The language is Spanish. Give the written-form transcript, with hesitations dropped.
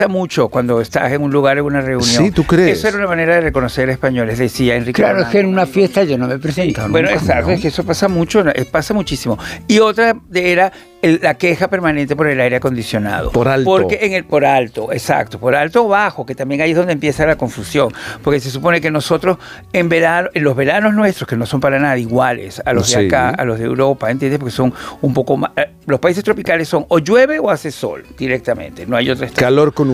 mucho cuando estás en un lugar, en una reunión. Sí, ¿tú crees? Esa era una manera de reconocer españoles, decía Enrique. Claro, es Bernal. que en una fiesta yo no me presento. Bueno, nunca, exacto, ¿no? es que eso pasa mucho, pasa muchísimo. Y otra era la queja permanente por el aire acondicionado. Por alto. Porque por alto, exacto, por alto o bajo, que también ahí es donde empieza la confusión. Porque se supone que nosotros en los veranos nuestros, que no son para nada iguales a los de acá, a los de Europa, ¿entiendes? Porque son un poco más... Los países tropicales son o llueve o hace sol directamente, no hay otra estación. Calor con